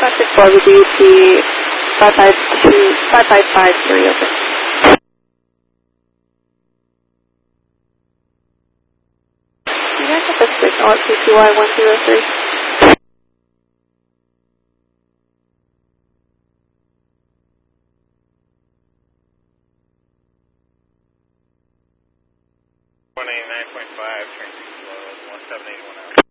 4 WDT 5553, open. You guys have a signal at PPY 103. .5, train 6 low, 1781 out.